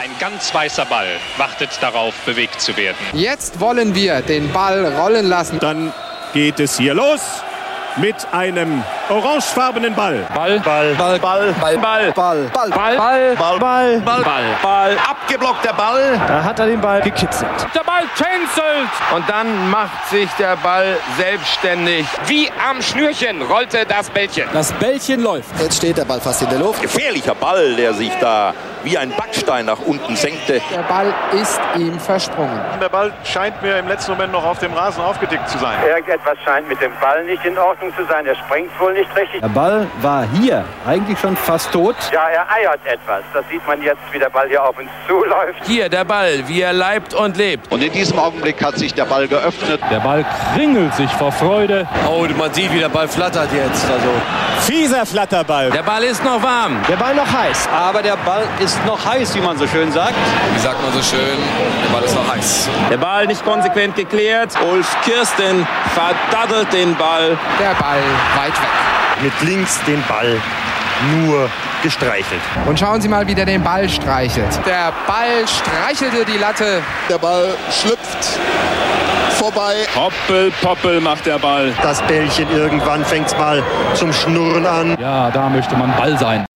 Ein ganz weißer Ball wartet darauf, bewegt zu werden. Jetzt wollen wir den Ball rollen lassen. Dann geht es hier los mit einem orangefarbenen Ball. Ball, Ball, Ball, Ball, Ball, Ball, Ball, Ball, Ball, Ball, Ball, Ball, Ball, abgeblockt der Ball. Da hat er den Ball gekitzelt. Der Ball tänzelt. Und dann macht sich der Ball selbstständig. Wie am Schnürchen rollte das Bällchen. Das Bällchen läuft. Jetzt steht der Ball fast in der Luft. Gefährlicher Ball, der sich da wie ein Backstein nach unten senkte. Der Ball ist ihm versprungen. Der Ball scheint mir im letzten Moment noch auf dem Rasen aufgedickt zu sein. Irgendetwas scheint mit dem Ball nicht in Ordnung zu sein. Er springt wohl nicht richtig. Der Ball war hier eigentlich schon fast tot. Ja, er eiert etwas. Das sieht man jetzt, wie der Ball hier auf uns zuläuft. Hier der Ball, wie er leibt und lebt. Und in diesem Augenblick hat sich der Ball geöffnet. Der Ball kringelt sich vor Freude. Oh, man sieht, wie der Ball flattert jetzt. Fieser Flatterball. Der Ball ist noch warm. Der Ball noch heiß. Aber der Ball ist noch heiß, wie man so schön sagt. Wie sagt man so schön? Der Ball ist noch heiß. Der Ball nicht konsequent geklärt. Ulf Kirsten verdattelt den Ball. Der Ball weit weg. Mit links den Ball nur gestreichelt. Und schauen Sie mal, wie der den Ball streichelt. Der Ball streichelte die Latte. Der Ball schlüpft vorbei. Hoppel, poppel macht der Ball. Das Bällchen irgendwann fängt mal zum Schnurren an. Ja, da möchte man Ball sein.